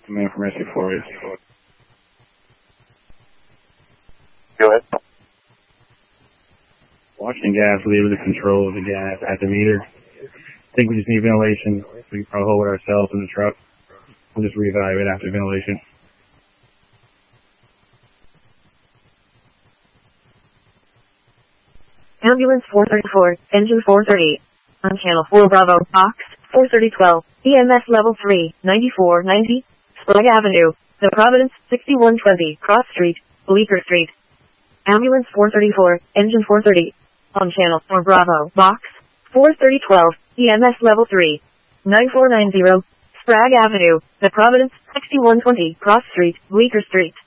Some information for you. Go ahead. Washing gas, leaving the control of the gas at the meter. I think we just need ventilation. We can probably hold it ourselves in the truck. We'll just reevaluate after ventilation. Ambulance 434, engine 430. On channel 4 Bravo, box 43012, EMS level 3, 9490, Sprague Avenue, The Providence, 6120, Cross Street, Bleecker Street. Ambulance 434, engine 430. On channel 4 Bravo, box 43012, EMS level 3, 9490, Sprague Avenue, The Providence, 6120, Cross Street, Bleecker Street.